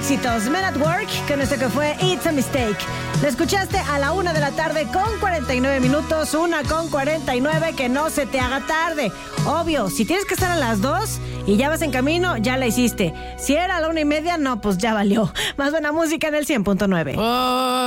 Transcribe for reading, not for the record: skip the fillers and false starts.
éxitos. Men at Work, con esto que fue It's a Mistake. Lo escuchaste a la 1 de la tarde con 49 minutos, 1:49, que no se te haga tarde. Obvio, si tienes que estar a las 2 y ya vas en camino, ya la hiciste. Si era a la 1:30, no, pues ya valió. Más buena música en el 100.9.